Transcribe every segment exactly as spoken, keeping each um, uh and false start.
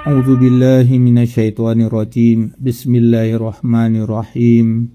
A'udzu billahi minasyaitonir rajim. Bismillahirrahmanirrahim.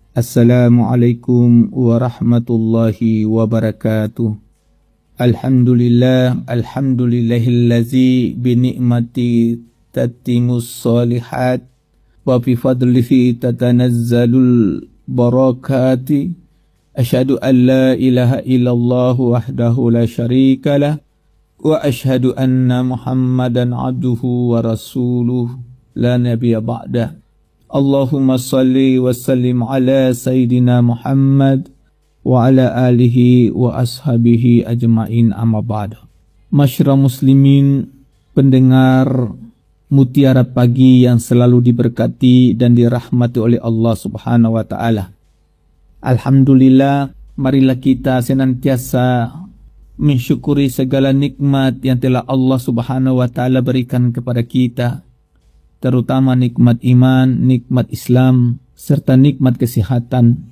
Assalamualaikum warahmatullahi wabarakatuh. Alhamdulillah, alhamdulillahillazi bi ni'mati tatimmus shalihat wa bi fadlihi tatanazzalul barakati. Asyhadu an la ilaha illallah wahdahu la syarikalah wa asyhadu anna Muhammadan abduhu wa rasuluh la nabiyya ba'dah. Allahumma salli wa sallim ala sayyidina Muhammad wa ala alihi wa ashabihi ajma'in, amma ba'd. Masyara muslimin, pendengar Mutiara Pagi yang selalu diberkati dan dirahmati oleh Allah Subhanahu wa taala. Alhamdulillah, marilah kita senantiasa mensyukuri segala nikmat yang telah Allah Subhanahu wa taala berikan kepada kita, terutama nikmat iman, nikmat Islam, serta nikmat kesehatan.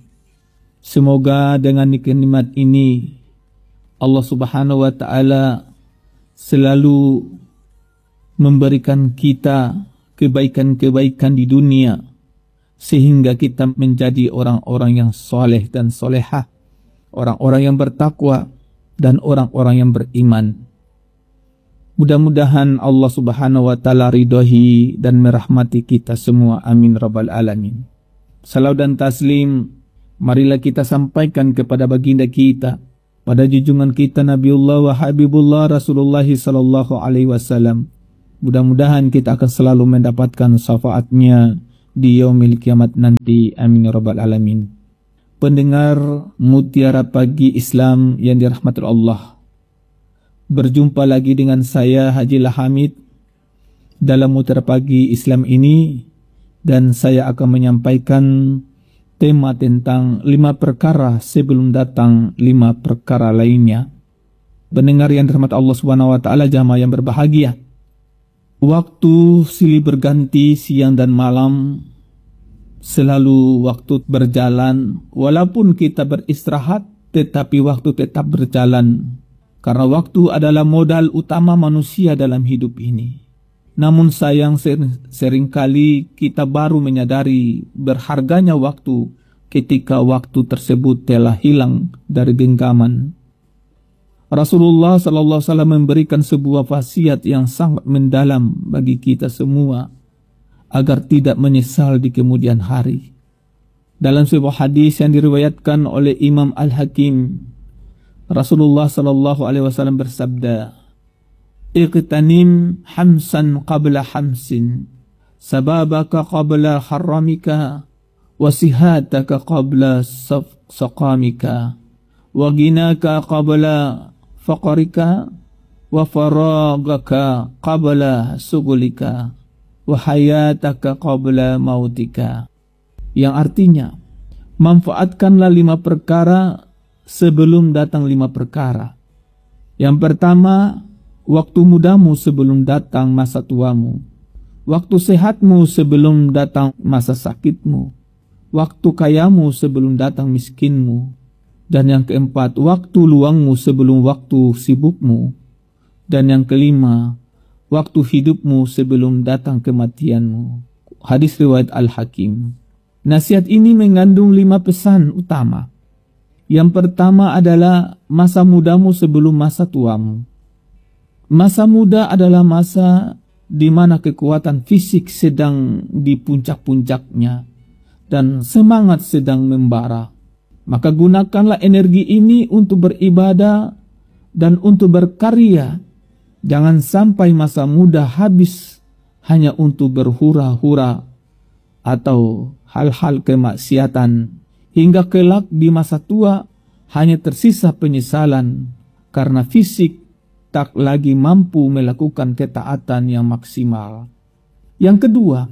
Semoga dengan nikmat ini Allah Subhanahu wa taala selalu memberikan kita kebaikan-kebaikan di dunia, sehingga kita menjadi orang-orang yang soleh dan solehah, orang-orang yang bertakwa, dan orang-orang yang beriman. Mudah-mudahan Allah Subhanahu wa taala ridhohi dan merahmati kita semua. Amin rabbal alamin. Salam dan taslim marilah kita sampaikan kepada baginda kita, pada junjungan kita Nabiullah wa Habibullah Rasulullah sallallahu alaihi wasallam. Mudah-mudahan kita akan selalu mendapatkan syafaatnya di yaumil kiamat nanti. Amin rabbal alamin. Pendengar Mutiara Pagi Islam yang dirahmati Allah, berjumpa lagi dengan saya Haji Hamid dalam Mutiara Pagi Islam ini, dan saya akan menyampaikan tema tentang lima perkara sebelum datang lima perkara lainnya. Pendengar yang dirahmati Allah Subhanahu wa taala, jamaah yang berbahagia, waktu silih berganti siang dan malam, selalu waktu berjalan. Walaupun kita beristirahat, tetapi waktu tetap berjalan. Karena waktu adalah modal utama manusia dalam hidup ini. Namun sayang, seringkali kita baru menyadari berharganya waktu ketika waktu tersebut telah hilang dari genggaman. Rasulullah sallallahu alaihi wasallam memberikan sebuah wasiat yang sangat mendalam bagi kita semua, agar tidak menyesal di kemudian hari. Dalam sebuah hadis yang diriwayatkan oleh Imam Al-Hakim, Rasulullah sallallahu alaihi wasallam bersabda, "Iqtanim hamsan qabla hamsin, sababaka qabla haramika, wa sihataka qabla saqamika, wa ginaka qabla faqrika, wa faragaka qabla sugulika, wahayataka qabla mautika." Yang artinya, manfaatkanlah lima perkara sebelum datang lima perkara. Yang pertama, waktu mudamu sebelum datang masa tuamu, waktu sehatmu sebelum datang masa sakitmu, waktu kayamu sebelum datang miskinmu, dan yang keempat, waktu luangmu sebelum waktu sibukmu, dan yang kelima, waktu hidupmu sebelum datang kematianmu. Hadis riwayat Al-Hakim. Nasihat ini mengandung lima pesan utama. Yang pertama adalah masa mudamu sebelum masa tuamu. Masa muda adalah masa di mana kekuatan fisik sedang di puncak-puncaknya dan semangat sedang membara. Maka gunakanlah energi ini untuk beribadah dan untuk berkarya. Jangan sampai masa muda habis hanya untuk berhura-hura atau hal-hal kemaksiatan, hingga kelak di masa tua hanya tersisa penyesalan karena fisik tak lagi mampu melakukan ketaatan yang maksimal. Yang kedua,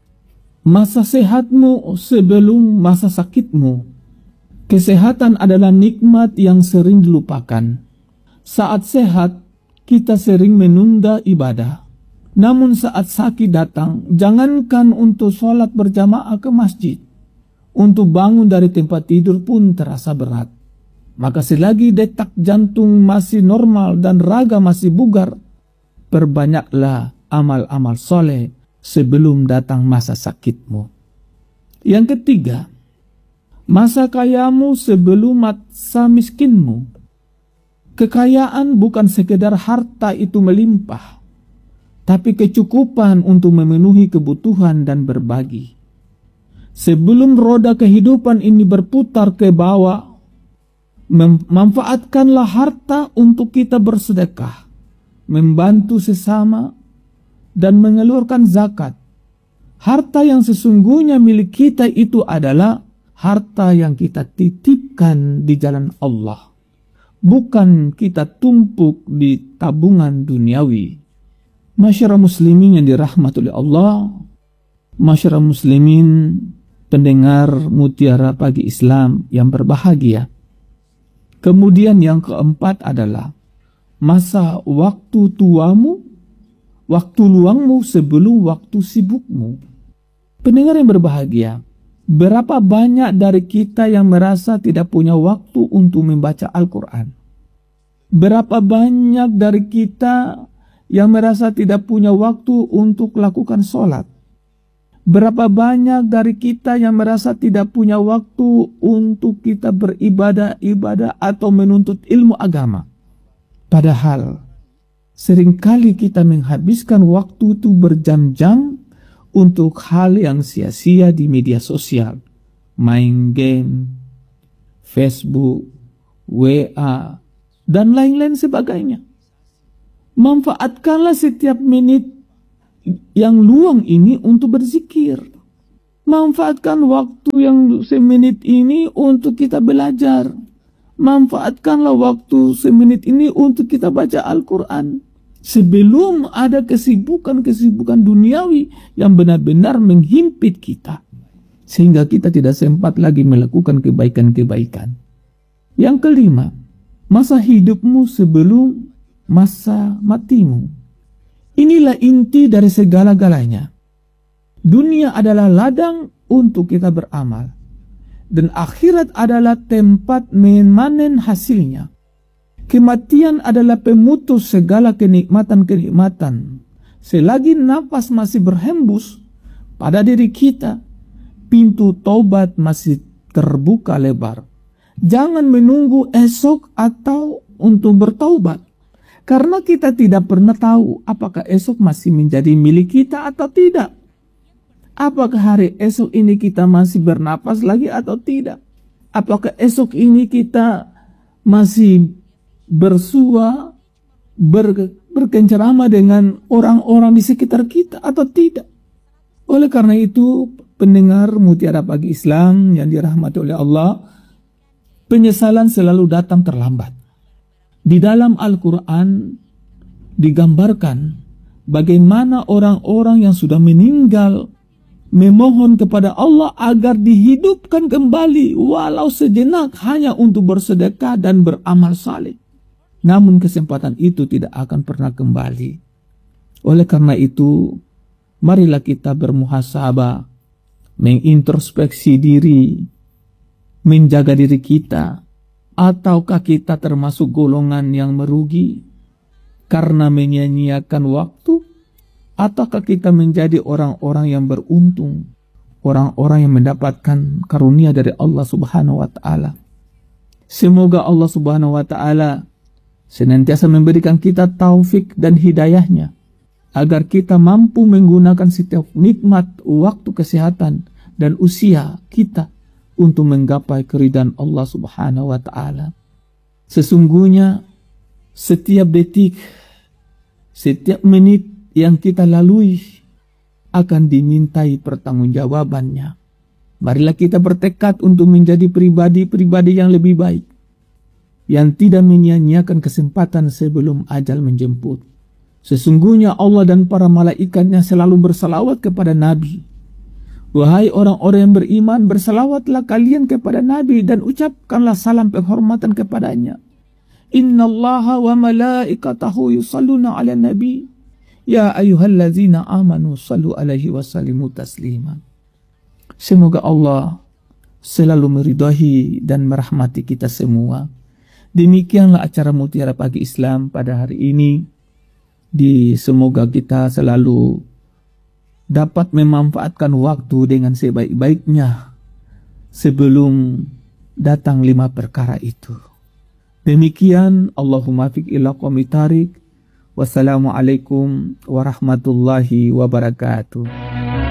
masa sehatmu sebelum masa sakitmu. Kesehatan adalah nikmat yang sering dilupakan. Saat sehat, kita sering menunda ibadah. Namun saat sakit datang, jangankan untuk sholat berjamaah ke masjid, untuk bangun dari tempat tidur pun terasa berat. Maka selagi detak jantung masih normal dan raga masih bugar, perbanyaklah amal-amal soleh sebelum datang masa sakitmu. Yang ketiga, masa kayamu sebelum masa miskinmu. Kekayaan bukan sekedar harta itu melimpah, tapi kecukupan untuk memenuhi kebutuhan dan berbagi. Sebelum roda kehidupan ini berputar ke bawah, manfaatkanlah harta untuk kita bersedekah, membantu sesama, dan mengeluarkan zakat. Harta yang sesungguhnya milik kita itu adalah harta yang kita titipkan di jalan Allah, bukan kita tumpuk di tabungan duniawi. Masyarakat muslimin yang dirahmati oleh Allah, masyarakat muslimin pendengar Mutiara Pagi Islam yang berbahagia. Kemudian yang keempat adalah masa waktu tuamu, waktu luangmu sebelum waktu sibukmu. Pendengar yang berbahagia, berapa banyak dari kita yang merasa tidak punya waktu untuk membaca Al-Quran? Berapa banyak dari kita yang merasa tidak punya waktu untuk lakukan sholat? Berapa banyak dari kita yang merasa tidak punya waktu untuk kita beribadah-ibadah atau menuntut ilmu agama? Padahal seringkali kita menghabiskan waktu itu berjam-jam untuk hal yang sia-sia di media sosial, main game, Facebook, W A, dan lain-lain sebagainya. Manfaatkanlah setiap menit yang luang ini untuk berzikir. Manfaatkan waktu yang semenit ini untuk kita belajar. Manfaatkanlah waktu semenit ini untuk kita baca Al-Quran. Sebelum ada kesibukan-kesibukan duniawi yang benar-benar menghimpit kita, sehingga kita tidak sempat lagi melakukan kebaikan-kebaikan. Yang kelima, masa hidupmu sebelum masa matimu. Inilah inti dari segala-galanya. Dunia adalah ladang untuk kita beramal, dan akhirat adalah tempat memanen hasilnya. Kematian adalah pemutus segala kenikmatan-kenikmatan. Selagi nafas masih berhembus pada diri kita, pintu taubat masih terbuka lebar. Jangan menunggu esok atau untuk bertaubat, karena kita tidak pernah tahu apakah esok masih menjadi milik kita atau tidak. Apakah hari esok ini kita masih bernapas lagi atau tidak? Apakah esok ini kita masih bersua, ber, berkencerama dengan orang-orang di sekitar kita atau tidak? Oleh karena itu, pendengar Mutiara Pagi Islam yang dirahmati oleh Allah, penyesalan selalu datang terlambat. Di dalam Al-Quran digambarkan bagaimana orang-orang yang sudah meninggal memohon kepada Allah agar dihidupkan kembali walau sejenak hanya untuk bersedekah dan beramal saleh. Namun kesempatan itu tidak akan pernah kembali. Oleh karena itu, marilah kita bermuhasabah, mengintrospeksi diri, menjaga diri kita. Ataukah kita termasuk golongan yang merugi karena menyia-nyiakan waktu? Ataukah kita menjadi orang-orang yang beruntung, orang-orang yang mendapatkan karunia dari Allah Subhanahu wa Ta'ala? Semoga Allah Subhanahu wa Ta'ala senantiasa memberikan kita taufik dan hidayahnya, agar kita mampu menggunakan setiap nikmat waktu, kesehatan, dan usia kita untuk menggapai keridhaan Allah Subhanahu wa Ta'ala. Sesungguhnya setiap detik, setiap menit yang kita lalui akan dimintai pertanggungjawabannya. Marilah kita bertekad untuk menjadi pribadi-pribadi yang lebih baik, yang tidak menyia-nyiakan kesempatan sebelum ajal menjemput. Sesungguhnya Allah dan para malaikatnya selalu bersalawat kepada Nabi. Wahai orang-orang yang beriman, bersalawatlah kalian kepada Nabi dan ucapkanlah salam penghormatan kepadanya. Innallaha wa malaikatahu yusalluna ala nabi. Ya ayyuhallazina amanu sallu alaihi wasallimu taslima. Semoga Allah selalu meridai dan merahmati kita semua. Demikianlah acara Mutiara Pagi Islam pada hari ini. Di semoga kita selalu dapat memanfaatkan waktu dengan sebaik-baiknya sebelum datang lima perkara itu. Demikian, Allahumma fiq ila qawmi tarik. Wassalamualaikum warahmatullahi wabarakatuh.